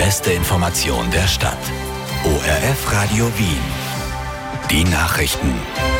beste Information der Stadt. ORF Radio Wien. Die Nachrichten.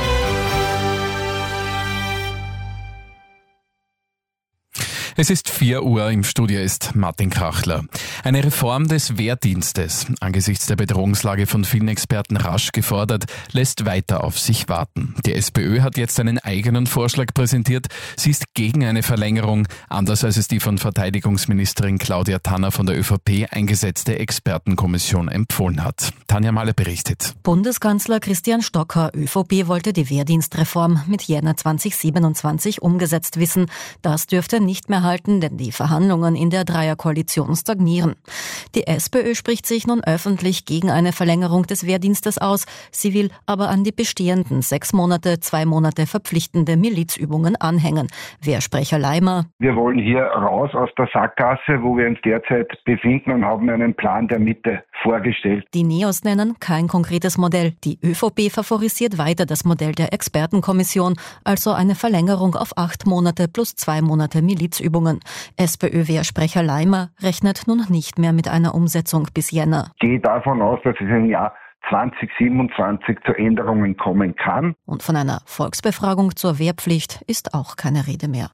Es ist 4 Uhr, im Studio ist Martin Krachler. Eine Reform des Wehrdienstes, angesichts der Bedrohungslage von vielen Experten rasch gefordert, lässt weiter auf sich warten. Die SPÖ hat jetzt einen eigenen Vorschlag präsentiert. Sie ist gegen eine Verlängerung, anders als es die von Verteidigungsministerin Claudia Tanner von der ÖVP eingesetzte Expertenkommission empfohlen hat. Tanja Mahler berichtet. Bundeskanzler Christian Stocker, ÖVP, wollte die Wehrdienstreform mit Jänner 2027 umgesetzt wissen. Das dürfte nicht mehr halten, denn die Verhandlungen in der Dreierkoalition stagnieren. Die SPÖ spricht sich nun öffentlich gegen eine Verlängerung des Wehrdienstes aus. Sie will aber an die bestehenden 6 Monate, 2 Monate verpflichtende Milizübungen anhängen. Wehrsprecher Leimer: Wir wollen hier raus aus der Sackgasse, wo wir uns derzeit befinden, und haben einen Plan der Mitte vorgestellt. Die NEOS nennen kein konkretes Modell. Die ÖVP favorisiert weiter das Modell der Expertenkommission, also eine Verlängerung auf 8 Monate plus 2 Monate Milizübungen. SPÖ-Wehrsprecher Leimer rechnet nun nicht mehr mit einer Umsetzung bis Jänner. Ich gehe davon aus, dass es im Jahr 2027 zu Änderungen kommen kann. Und von einer Volksbefragung zur Wehrpflicht ist auch keine Rede mehr.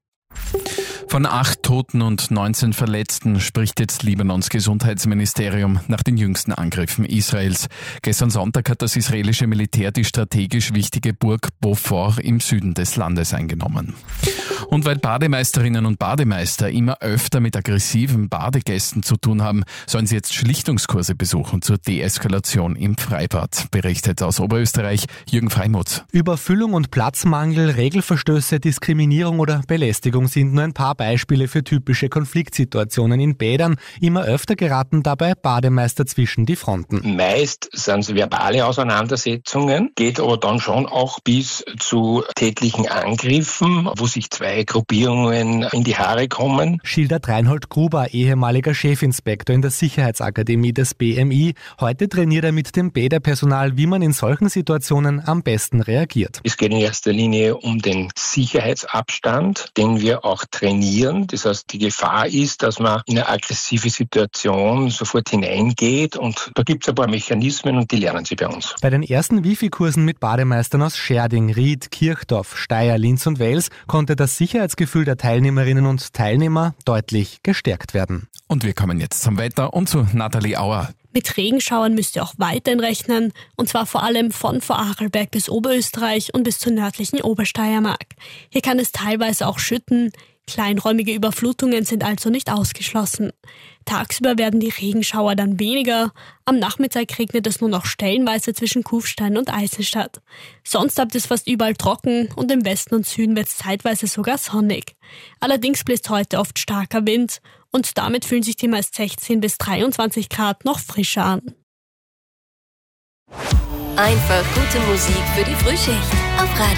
Von 8 Toten und 19 Verletzten spricht jetzt Libanons Gesundheitsministerium nach den jüngsten Angriffen Israels. Gestern Sonntag hat das israelische Militär die strategisch wichtige Burg Beaufort im Süden des Landes eingenommen. Und weil Bademeisterinnen und Bademeister immer öfter mit aggressiven Badegästen zu tun haben, sollen sie jetzt Schlichtungskurse besuchen zur Deeskalation im Freibad, berichtet aus Oberösterreich Jürgen Freimuth. Überfüllung und Platzmangel, Regelverstöße, Diskriminierung oder Belästigung sind nur ein paar Beispiele für typische Konfliktsituationen in Bädern. Immer öfter geraten dabei Bademeister zwischen die Fronten. Meist sind es verbale Auseinandersetzungen, geht aber dann schon auch bis zu tätlichen Angriffen, wo sich 2 Gruppierungen in die Haare kommen. Schildert Reinhold Gruber, ehemaliger Chefinspektor in der Sicherheitsakademie des BMI. Heute trainiert er mit dem Bäderpersonal, wie man in solchen Situationen am besten reagiert. Es geht in erster Linie um den Sicherheitsabstand, den wir auch trainieren. Das heißt, die Gefahr ist, dass man in eine aggressive Situation sofort hineingeht, und da gibt es ein paar Mechanismen und die lernen sie bei uns. Bei den ersten Wifi-Kursen mit Bademeistern aus Scherding, Ried, Kirchdorf, Steyr, Linz und Wels konnte das Sicherheitsgefühl der Teilnehmerinnen und Teilnehmer deutlich gestärkt werden. Und wir kommen jetzt zum Wetter und zu Nathalie Auer. Mit Regenschauern müsst ihr auch weiterhin rechnen, und zwar vor allem von Vorarlberg bis Oberösterreich und bis zur nördlichen Obersteiermark. Hier kann es teilweise auch schütten. Kleinräumige Überflutungen sind also nicht ausgeschlossen. Tagsüber werden die Regenschauer dann weniger. Am Nachmittag regnet es nur noch stellenweise zwischen Kufstein und Eisenstadt. Sonst bleibt es fast überall trocken, und im Westen und Süden wird es zeitweise sogar sonnig. Allerdings bläst heute oft starker Wind, und damit fühlen sich die meist 16 bis 23 Grad noch frischer an. Einfach gute Musik für die Frühschicht auf Radio